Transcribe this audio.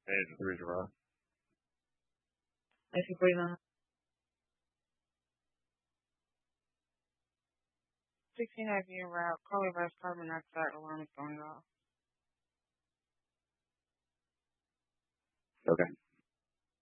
Hey, the reason why. If you breathe on 16.5 year route, call reverse carbon monoxide alarm is going off. Okay.